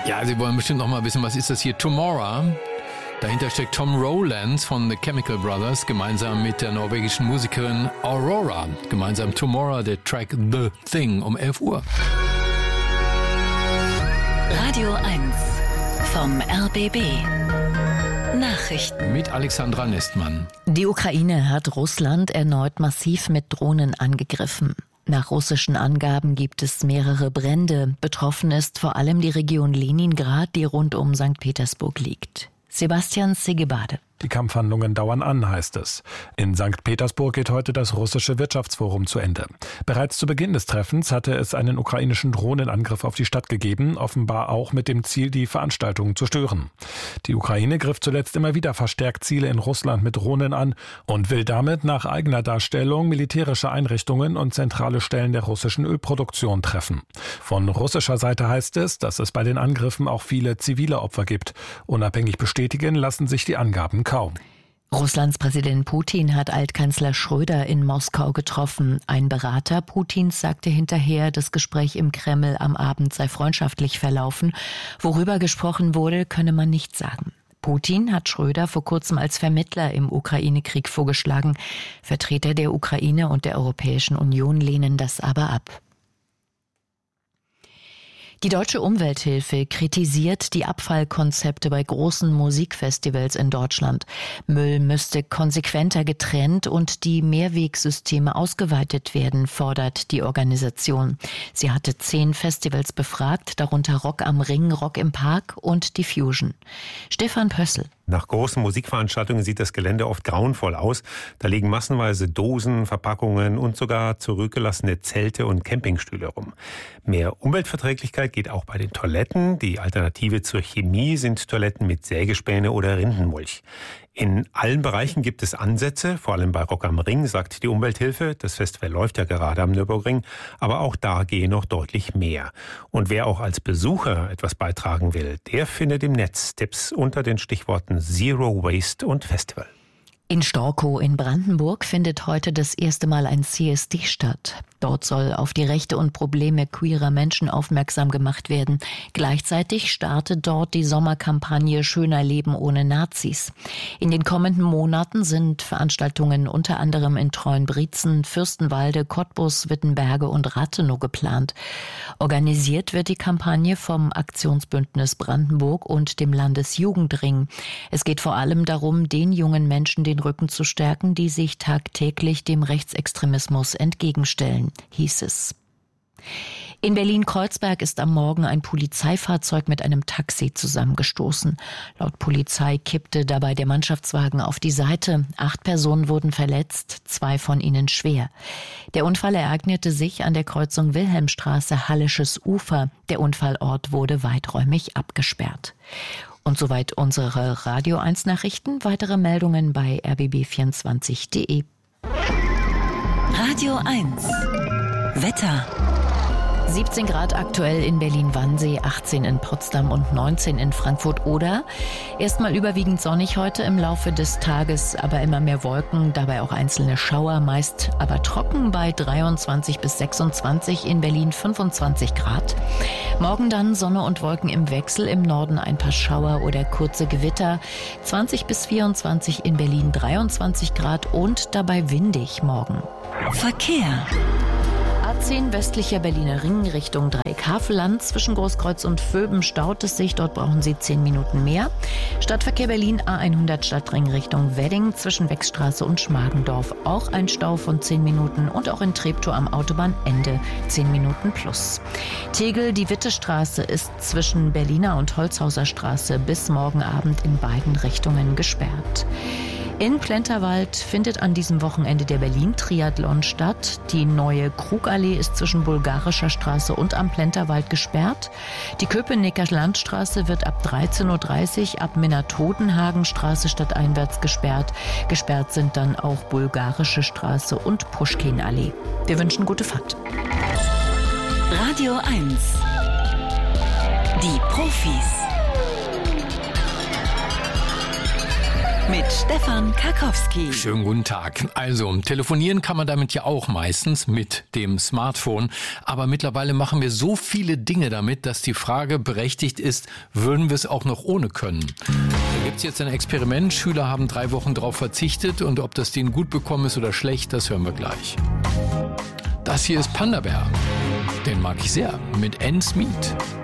Ja, Sie wollen bestimmt noch mal wissen, was ist das hier? Tomorrow. Dahinter steckt Tom Rowlands von The Chemical Brothers, gemeinsam mit der norwegischen Musikerin Aurora. Gemeinsam Tomorrow, der Track The Thing um 11 Uhr. Radio 1 vom RBB. Nachrichten. Mit Alexandra Nestmann. Die Ukraine hat Russland erneut massiv mit Drohnen angegriffen. Nach russischen Angaben gibt es mehrere Brände. Betroffen ist vor allem die Region Leningrad, die rund um St. Petersburg liegt. Sebastian Segebade. Die Kampfhandlungen dauern an, heißt es. In St. Petersburg geht heute das russische Wirtschaftsforum zu Ende. Bereits zu Beginn des Treffens hatte es einen ukrainischen Drohnenangriff auf die Stadt gegeben, offenbar auch mit dem Ziel, die Veranstaltung zu stören. Die Ukraine griff zuletzt immer wieder verstärkt Ziele in Russland mit Drohnen an und will damit nach eigener Darstellung militärische Einrichtungen und zentrale Stellen der russischen Ölproduktion treffen. Von russischer Seite heißt es, dass es bei den Angriffen auch viele zivile Opfer gibt. Unabhängig bestätigen lassen sich die Angaben kaum. Russlands Präsident Putin hat Altkanzler Schröder in Moskau getroffen. Ein Berater Putins sagte hinterher, das Gespräch im Kreml am Abend sei freundschaftlich verlaufen. Worüber gesprochen wurde, könne man nicht sagen. Putin hat Schröder vor kurzem als Vermittler im Ukraine-Krieg vorgeschlagen. Vertreter der Ukraine und der Europäischen Union lehnen das aber ab. Die Deutsche Umwelthilfe kritisiert die Abfallkonzepte bei großen Musikfestivals in Deutschland. Müll müsste konsequenter getrennt und die Mehrwegsysteme ausgeweitet werden, fordert die Organisation. Sie hatte 10 Festivals befragt, darunter Rock am Ring, Rock im Park und die Fusion. Stefan Pössl. Nach großen Musikveranstaltungen sieht das Gelände oft grauenvoll aus. Da liegen massenweise Dosen, Verpackungen und sogar zurückgelassene Zelte und Campingstühle rum. Mehr Umweltverträglichkeit geht auch bei den Toiletten. Die Alternative zur Chemie sind Toiletten mit Sägespäne oder Rindenmulch. In allen Bereichen gibt es Ansätze, vor allem bei Rock am Ring, sagt die Umwelthilfe. Das Festival läuft ja gerade am Nürburgring, aber auch da gehe noch deutlich mehr. Und wer auch als Besucher etwas beitragen will, der findet im Netz Tipps unter den Stichworten Zero Waste und Festival. In Storkow in Brandenburg findet heute das erste Mal ein CSD statt. Dort soll auf die Rechte und Probleme queerer Menschen aufmerksam gemacht werden. Gleichzeitig startet dort die Sommerkampagne Schöner Leben ohne Nazis. In den kommenden Monaten sind Veranstaltungen unter anderem in Treuenbrietzen, Fürstenwalde, Cottbus, Wittenberge und Rathenow geplant. Organisiert wird die Kampagne vom Aktionsbündnis Brandenburg und dem Landesjugendring. Es geht vor allem darum, den jungen Menschen den Rücken zu stärken, die sich tagtäglich dem Rechtsextremismus entgegenstellen, hieß es. In Berlin-Kreuzberg ist am Morgen ein Polizeifahrzeug mit einem Taxi zusammengestoßen. Laut Polizei kippte dabei der Mannschaftswagen auf die Seite. 8 Personen wurden verletzt, 2 von ihnen schwer. Der Unfall ereignete sich an der Kreuzung Wilhelmstraße, Hallisches Ufer. Der Unfallort wurde weiträumig abgesperrt. Und soweit unsere Radio 1 Nachrichten. Weitere Meldungen bei rbb24.de. Radio 1 Wetter. 17 Grad aktuell in Berlin-Wannsee, 18 in Potsdam und 19 in Frankfurt-Oder. Erstmal überwiegend sonnig heute im Laufe des Tages, aber immer mehr Wolken, dabei auch einzelne Schauer, meist aber trocken bei 23 bis 26, in Berlin 25 Grad. Morgen dann Sonne und Wolken im Wechsel, im Norden ein paar Schauer oder kurze Gewitter, 20 bis 24 in Berlin, 23 Grad und dabei windig morgen. Verkehr. A10 westlicher Berliner Ring Richtung Dreieck-Havelland. Zwischen Großkreuz und Vöben staut es sich. Dort brauchen Sie 10 Minuten mehr. Stadtverkehr Berlin A100 Stadtring Richtung Wedding. Zwischen Wechstraße und Schmargendorf auch ein Stau von 10 Minuten. Und auch in Treptow am Autobahnende 10 Minuten plus. Tegel, die Wittestraße ist zwischen Berliner und Holzhauser Straße bis morgen Abend in beiden Richtungen gesperrt. In Plenterwald findet an diesem Wochenende der Berlin-Triathlon statt. Die neue Krugallee ist zwischen Bulgarischer Straße und am Plenterwald gesperrt. Die Köpenicker Landstraße wird ab 13.30 Uhr ab Minna-Todenhagen-Straße stadteinwärts gesperrt. Gesperrt sind dann auch Bulgarische Straße und Puschkin-Allee. Wir wünschen gute Fahrt. Radio 1 Die Profis mit Stefan Karkowski. Schönen guten Tag. Also, telefonieren kann man damit ja auch meistens mit dem Smartphone. Aber mittlerweile machen wir so viele Dinge damit, dass die Frage berechtigt ist, würden wir es auch noch ohne können? Da gibt es jetzt ein Experiment. Schüler haben 3 Wochen darauf verzichtet. Und ob das denen gut bekommen ist oder schlecht, das hören wir gleich. Das hier ist Panda Bear. Den mag ich sehr. Mit N. Smith.